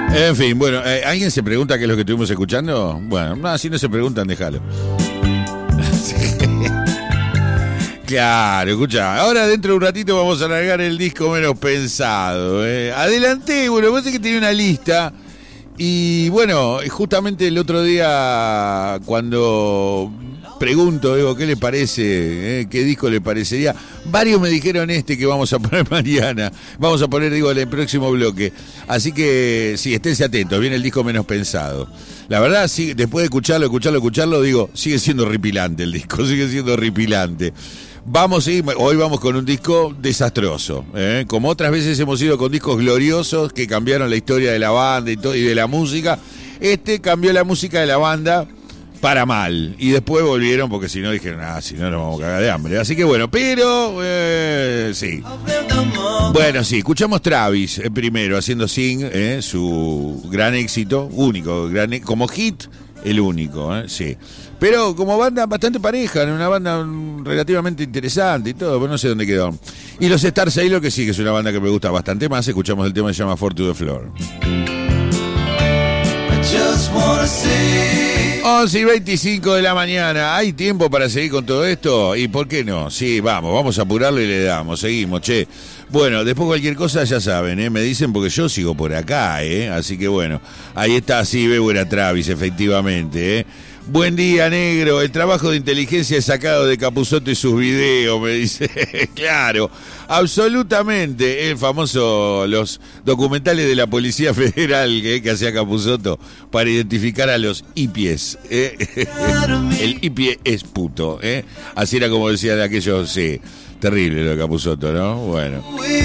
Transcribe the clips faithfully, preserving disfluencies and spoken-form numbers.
En fin, bueno, eh, ¿alguien se pregunta qué es lo que estuvimos escuchando? Bueno, no, si no se preguntan, déjalo. Claro, escucha, ahora dentro de un ratito vamos a largar el disco menos pensado. Eh. Adelanté, bueno, vos sé que tenía una lista. Y bueno, justamente el otro día cuando pregunto, digo, ¿qué le parece? Eh? ¿Qué disco le parecería? Varios me dijeron este que vamos a poner mañana. Vamos a poner, digo, en el próximo bloque. Así que sí, esténse atentos, viene el disco menos pensado. La verdad, sí, después de escucharlo, escucharlo, escucharlo, digo, sigue siendo horripilante el disco, sigue siendo horripilante. Vamos, sí, hoy vamos con un disco desastroso, ¿eh? Como otras veces hemos ido con discos gloriosos que cambiaron la historia de la banda y, todo, y de la música. Este cambió la música de la banda para mal. Y después volvieron porque si no dijeron, ah, si no nos vamos a cagar de hambre. Así que bueno, pero eh, sí. Bueno, sí, escuchamos Travis eh, primero haciendo Sing, eh, su gran éxito, único, gran, como hit, el único, eh, sí. Pero como banda bastante pareja, una banda relativamente interesante y todo, pero no sé dónde quedó. Y los Star Sailor, que sí, que es una banda que me gusta bastante más, escuchamos el tema que se llama Four to the Floor. once y veinticinco de la mañana, ¿hay tiempo para seguir con todo esto? ¿Y por qué no? Sí, vamos, vamos a apurarlo y le damos, seguimos, che. Bueno, después cualquier cosa ya saben, ¿eh? Me dicen porque yo sigo por acá, ¿eh? Así que bueno, ahí está, sí, veo era Travis, efectivamente, ¿eh? Buen día, negro. El trabajo de inteligencia es sacado de Capusotto y sus videos, me dice. Claro, absolutamente. El famoso, los documentales de la Policía Federal eh, que hacía Capusotto para identificar a los hipies. Eh. El hipie es puto. Eh. Así era como decía de aquellos, sí. Terrible lo de Capusotto, ¿no? Bueno.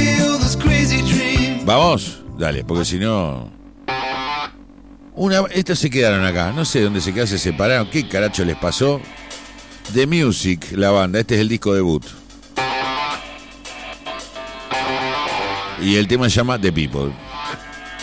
¿Vamos? Dale, porque si no... Una, estos se quedaron acá, no sé dónde se quedaron, se separaron, qué caracho les pasó. The Music, la banda, este es el disco debut. Y el tema se llama The People.